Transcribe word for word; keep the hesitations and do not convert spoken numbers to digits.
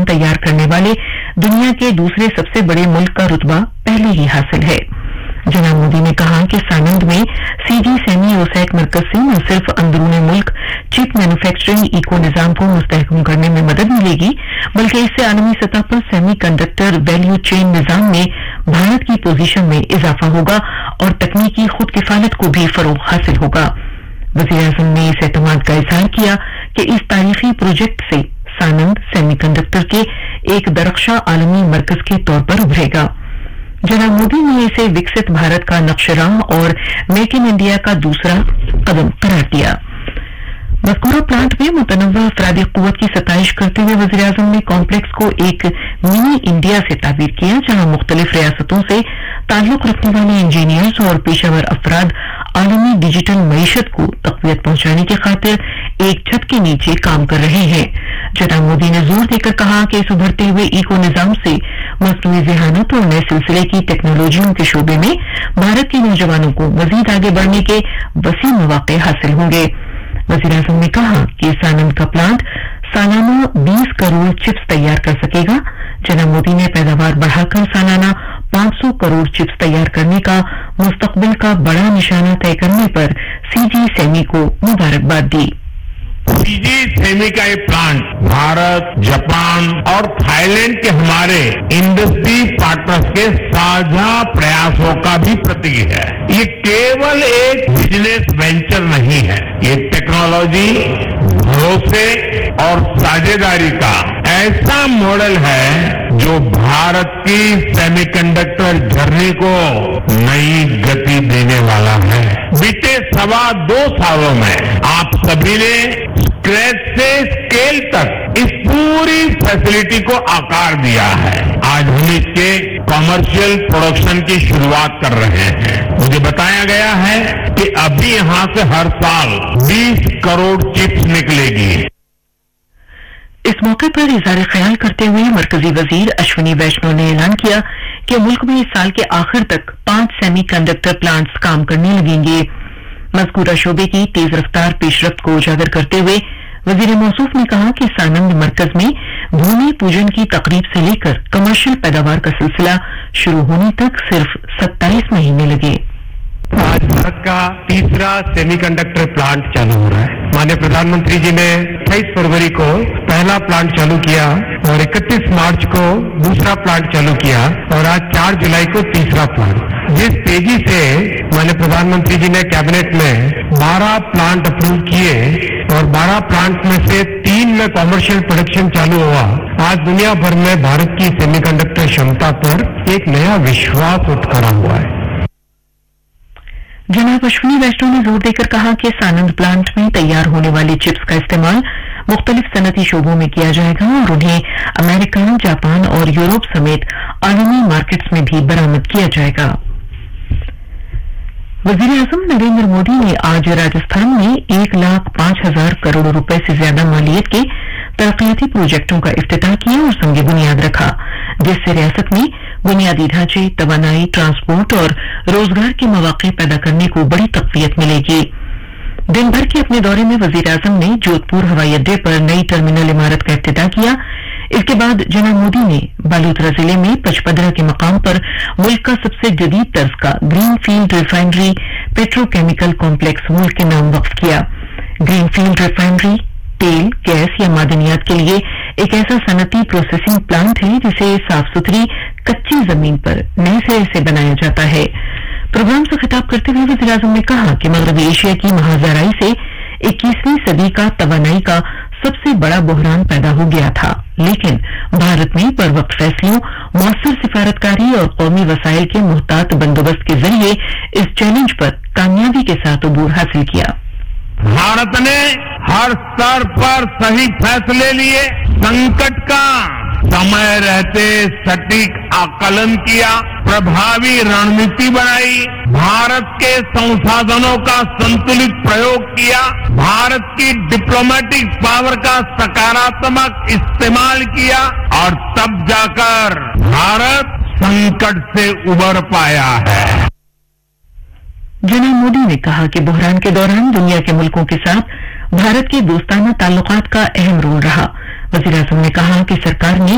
तैयार करने वाले दुनिया के दूसरे सबसे बड़े मुल्क का रुतबा पहले ही हासिल है। जनाब मोदी ने कहा कि सानंद में सीजी सेमी ओसैक मरकज से न सिर्फ अंदरूनी मुल्क चिप मैन्युफैक्चरिंग इको निजाम को मुस्तहकम करने में मदद मिलेगी, बल्कि इससे आलमी सतह पर सेमी कंडक्टर वैल्यू चेन निजाम में भारत की पोजीशन में इजाफा होगा और तकनीकी खुद किफालत को भी फरोग हासिल होगा। वज़ीर आज़म ने इस एतमाद का इजहार किया कि इस तारीखी प्रोजेक्ट से सानंद सेमीकंडक्टर के एक दरख्शा आलमी मरकज के तौर पर उभरेगा। जनाब मोदी ने इसे विकसित भारत का नक्शराह और मेक इन इंडिया का दूसरा कदम करार दिया। मज़कूरा प्लांट में मुतनव्वा अफरादी कुव्वत की सताइश करते हुए वज़ीर आज़म ने कॉम्प्लेक्स को एक मिनी इंडिया से ताबीर किया, जहां मुख्तलिफ रियासतों से ताल्लुक रखने वाले इंजीनियर्स और पेशावर अफराद आलमी डिजिटल मईशत को तक़वियत पहुंचाने की खातिर एक छत के नीचे काम कर रहे हैं। जनाब मोदी ने जोर देकर कहा कि इस उभरते हुए इको निजाम से मसनूई ज़हानत और नए सिलसिले की टेक्नोलॉजियों के शोबे में भारत के नौजवानों को मजीद आगे बढ़ने के वसी मौके हासिल होंगे। वज़ीर आज़म ने कहा कि सानंद का प्लांट सालाना बीस करोड़ चिप्स तैयार कर सकेगा। जनाब मोदी ने पैदावार बढ़ाकर सालाना पांच सौ करोड़ चिप्स तैयार करने का मुस्तकबिल का बड़ा निशाना तय करने पर सीजी सेमी को मुबारकबाद दी। सीजी सेमी का ये प्लांट भारत, जापान और थाईलैंड के हमारे इंडस्ट्री पार्टनर्स के साझा प्रयासों का भी प्रतीक है। ये केवल एक बिजनेस वेंचर नहीं है, ये टेक्नोलॉजी, भरोसे और साझेदारी का ऐसा मॉडल है जो भारत की सेमीकंडक्टर जर्नी को नई गति देने वाला है। बीते सवा दो सालों में आप सभी ने स्क्रैच से स्केल तक इस पूरी फैसिलिटी को आकार दिया है। आज हम इसके कमर्शियल प्रोडक्शन की शुरुआत कर रहे हैं। मुझे बताया गया है कि अभी यहां से हर साल बीस करोड़ चिप्स निकलेगी। इस मौके पर इज़हार ख्याल करते हुए मरकजी वजीर अश्विनी वैष्णव ने ऐलान किया कि मुल्क में इस साल के आखिर तक पांच सेमी कंडक्टर प्लांट्स काम करने लगेंगे। मज़कूरा शोबे की तेज रफ्तार पेशरफ्त को उजागर करते हुए वजीर मौसूफ ने कहा कि सानंद मरकज में भूमि पूजन की तकरीब से लेकर कमर्शियल पैदावार का सिलसिला शुरू होने तक सिर्फ सत्ताईस महीने लगे। आज भारत का तीसरा सेमीकंडक्टर प्लांट चालू हो रहा है। माननीय प्रधानमंत्री जी ने अट्ठाईस फरवरी को पहला प्लांट चालू किया और इकतीस मार्च को दूसरा प्लांट चालू किया और आज चार जुलाई को तीसरा प्लांट। जिस तेजी से माननीय प्रधानमंत्री जी ने कैबिनेट में बारह प्लांट अप्रूव किए और बारह प्लांट में से तीन में कॉमर्शियल प्रोडक्शन चालू हुआ, आज दुनिया भर में भारत की सेमीकंडक्टर क्षमता पर एक नया विश्वास उठ खड़ा हुआ है। जनाब अश्विनी वैष्णव ने जोर देकर कहा कि सानंद प्लांट में तैयार होने वाली चिप्स का इस्तेमाल मुख्तलिफ सनती शोबों में किया जाएगा और उन्हें अमेरिका, जापान और यूरोप समेत आलमी मार्केट्स में भी बरामद किया जाएगा। वजीर आजम नरेंद्र मोदी ने आज राजस्थान में एक लाख पांच हजार करोड़ रुपए से ज्यादा मालियत के तरक्याती प्रोजेक्टों का इफ्तिताह किया और संग बुनियाद रखा, जिससे रियासत में बुनियादी ढांचे, तवानाई, ट्रांसपोर्ट और रोजगार के मौके पैदा करने को बड़ी तक़वियत मिलेगी। दिन भर के अपने दौरे में वजीर आजम ने जोधपुर हवाई अड्डे पर नई टर्मिनल इमारत का इफ्तिताह किया। इसके बाद जनाब मोदी ने बालोतरा जिले में पचपदरा के मकाम पर मुल्क का सबसे जदीद तर्ज का green field refinery petrochemical complex मुल्क के नाम वक्फ किया। ग्रीन फील्ड रिफाइनरी तेल, गैस या मादनियात के लिए एक ऐसा सनती प्रोसेसिंग प्लांट है जिसे साफ सुथरी कच्ची जमीन पर नए सिरे से बनाया जाता है। प्रोग्राम से खिताब करते हुए वज़ीर आज़म ने कहा कि मगरबी एशिया की महाजराई से इक्कीसवीं सदी का तवानाई का सबसे बड़ा बहरान पैदा हो गया था, लेकिन भारत में पर वक्त फैसलों, मौसर सिफारतकारी और कौमी वसाइल के मुहतात बंदोबस्त के जरिए इस चैलेंज पर कामयाबी के साथ अबूर हासिल किया। भारत ने हर स्तर पर सही फैसले लिए, संकट का समय रहते सटीक आकलन किया, प्रभावी रणनीति बनाई, भारत के संसाधनों का संतुलित प्रयोग किया, भारत की डिप्लोमेटिक पावर का सकारात्मक इस्तेमाल किया और तब जाकर भारत संकट से उबर पाया है। जनाब मोदी ने कहा कि बहरान के दौरान दुनिया के मुल्कों के साथ भारत के दोस्ताना ताल्लुकात का अहम रोल रहा। वज़ीर आज़म ने कहा कि सरकार ने